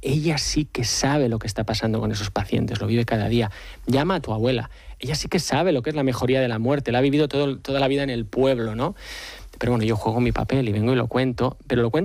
ella sí que sabe lo que está pasando con esos pacientes, lo vive cada día. Llama a tu abuela, ella sí que sabe lo que es la mejoría de la muerte, la ha vivido toda la vida en el pueblo, ¿no? Pero bueno, yo juego mi papel y vengo y lo cuento, pero lo cuento